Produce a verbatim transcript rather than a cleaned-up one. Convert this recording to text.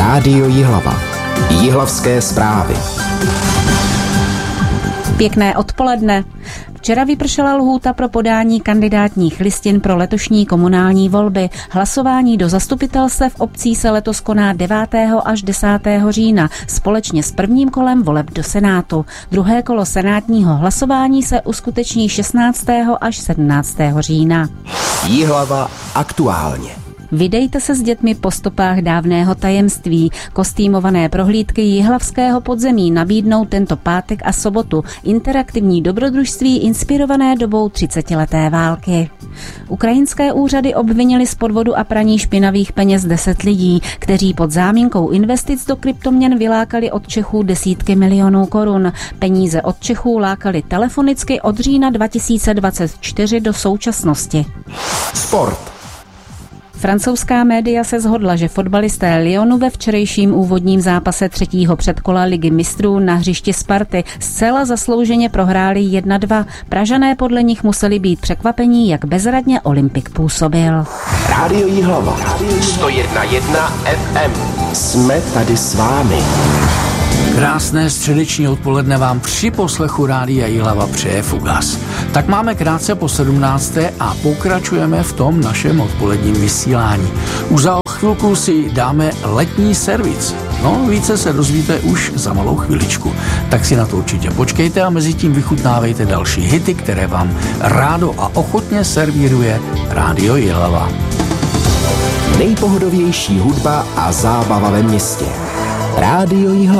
Rádio Jihlava. Jihlavské zprávy. Pěkné odpoledne. Včera vypršela lhůta pro podání kandidátních listin pro letošní komunální volby. Hlasování do zastupitelstev obcí se letos koná devátého až desátého října společně s prvním kolem voleb do Senátu. Druhé kolo senátního hlasování se uskuteční šestnáctého až sedmnáctého října. Jihlava aktuálně. Vydejte se s dětmi po stopách dávného tajemství. Kostýmované prohlídky jihlavského podzemí nabídnou tento pátek a sobotu interaktivní dobrodružství inspirované dobou třicetileté války. Ukrajinské úřady obvinili z podvodu a praní špinavých peněz deset lidí, kteří pod záminkou investic do kryptoměn vylákali od Čechů desítky milionů korun. Peníze od Čechů lákali telefonicky od října dva tisíce dvacet čtyři do současnosti. Sport. Francouzská média se shodla, že fotbalisté Lyonu ve včerejším úvodním zápase třetího předkola Ligy mistrů na hřišti Sparty zcela zaslouženě prohráli jedna dva. Pražané podle nich museli být překvapení, jak bezradně Olympik působil. Rádio Jihlava. sto jedna jedna ef em. Jsme tady s vámi. Krásné středeční odpoledne vám při poslechu Rádia Jihlava přeje Fugas. Tak máme krátce po sedmnácté a pokračujeme v tom našem odpoledním vysílání. Už za chvilku si dáme letní servis. No, více se dozvíte už za malou chviličku. Tak si na to určitě počkejte a mezi tím vychutnávejte další hity, které vám rádo a ochotně servíruje Rádio Jihlava. Nejpohodovější hudba a zábava ve městě. Rádio Jihlava.